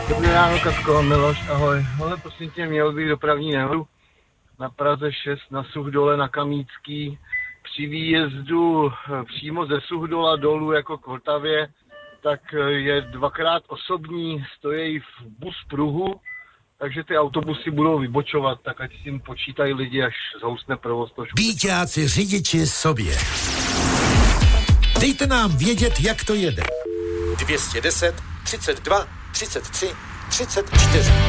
Dobrý ráno, Katko, Miloš, ahoj. Hele, prosím tě, měl bych dopravní nehodu na Praze 6 na Suchdole na Kamínský. Při výjezdu přímo ze Suchdola dolů jako k Vltavě, tak je dvakrát osobní, stojí v bus pruhu, takže ty autobusy budou vybočovat, tak ať s tím počítají lidi, až zhoustne provoz. Víťáci řidiči sobě. Dejte nám vědět, jak to jede. 210 32 33 34